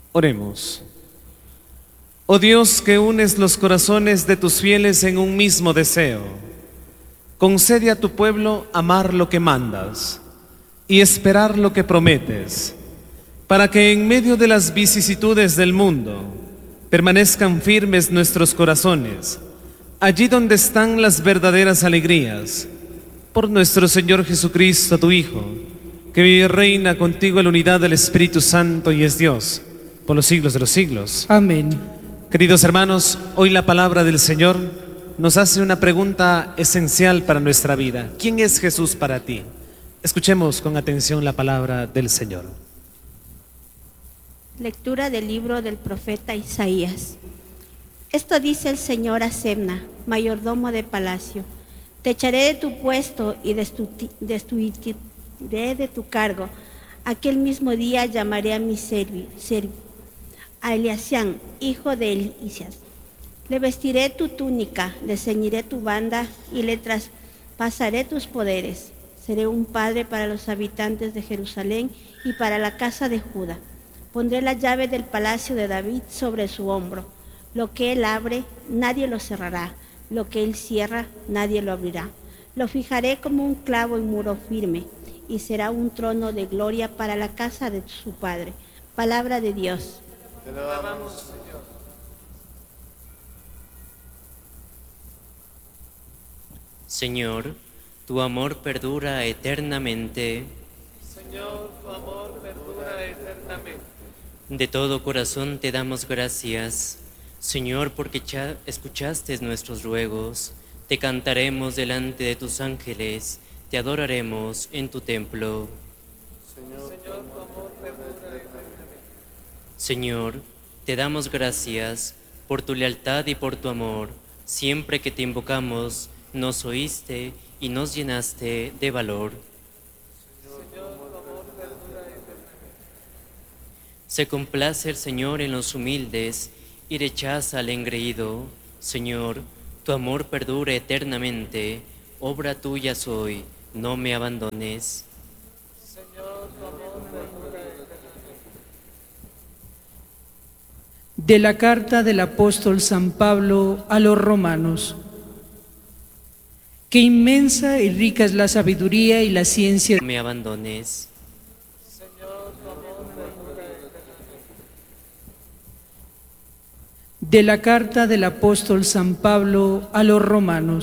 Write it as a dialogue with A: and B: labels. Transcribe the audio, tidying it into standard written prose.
A: Oremos. Oh Dios, que unes los corazones de tus fieles en un mismo deseo, concede a tu pueblo amar lo que mandas y esperar lo que prometes, para que en medio de las vicisitudes del mundo permanezcan firmes nuestros corazones, allí donde están las verdaderas alegrías. Por nuestro Señor Jesucristo, tu Hijo, que vive y reina contigo en la unidad del Espíritu Santo y es Dios, por los siglos de los siglos.
B: Amén.
A: Queridos hermanos, hoy la palabra del Señor nos hace una pregunta esencial para nuestra vida. ¿Quién es Jesús para ti? Escuchemos con atención la palabra del Señor.
C: Lectura del libro del profeta Isaías. Esto dice el Señor a Sebna, mayordomo de palacio: te echaré de tu puesto y destituiré de tu cargo. Aquel mismo día llamaré a mi siervo, a Eliacim, hijo de Hilcías. Le vestiré tu túnica, le ceñiré tu banda y le traspasaré tus poderes. Seré un padre para los habitantes de Jerusalén y para la casa de Judá. Pondré la llave del palacio de David sobre su hombro. Lo que él abre, nadie lo cerrará. Lo que él cierra, nadie lo abrirá. Lo fijaré como un clavo en muro firme, y será un trono de gloria para la casa de su padre. Palabra de Dios.
A: Te alabamos, Señor.
D: Señor, tu amor perdura eternamente.
A: Señor, tu amor perdura eternamente.
D: De todo corazón te damos gracias, Señor, porque escuchaste nuestros ruegos. Te cantaremos delante de tus ángeles, te adoraremos en tu templo.
A: Señor, tu amor perdura eternamente.
D: Señor, te damos gracias por tu lealtad y por tu amor. Siempre que te invocamos, nos oíste y nos llenaste de valor.
A: Señor, tu amor perdura eternamente.
D: Se complace el Señor en los humildes y rechaza al engreído. Señor, tu amor perdura eternamente. Obra tuya soy, no me abandones.
A: Señor, tu amor perdura eternamente.
B: De la carta del apóstol San Pablo a los romanos. Qué inmensa y rica es la sabiduría y la ciencia.
D: No me abandones.
A: Señor, tu amor perdura eternamente.
B: De la carta del apóstol San Pablo a los romanos.